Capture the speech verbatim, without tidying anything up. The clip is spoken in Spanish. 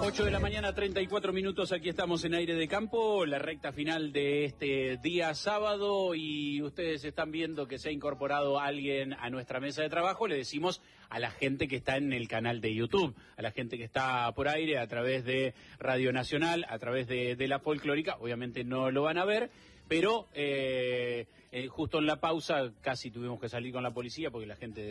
ocho de la mañana, treinta y cuatro minutos, aquí estamos en Aire de Campo, la recta final de este día sábado, y ustedes están viendo que se ha incorporado alguien a nuestra mesa de trabajo. Le decimos a la gente que está en el canal de YouTube, a la gente que está por aire a través de Radio Nacional, a través de, de La Folclórica, obviamente no lo van a ver, pero eh, eh, justo en la pausa casi tuvimos que salir con la policía porque la gente